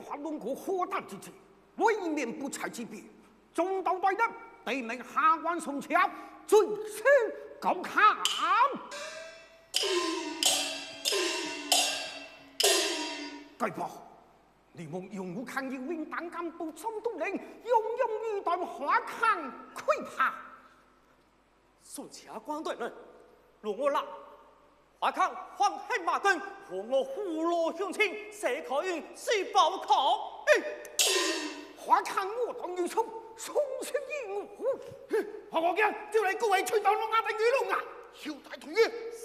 发动过火弹之际，未免不才之别。中道对的，地名下官宋朝，最先高看。该报，你们用武抗英兵党干部总督令，用勇于对花康溃怕。 宋家官对人，若我啦，花康黄黑马根和我虎落雄亲，谁可用谁报考？ 花康我当如冲，从此以我。我讲，就来各位吹到龙牙的鱼龙啊，小大同意。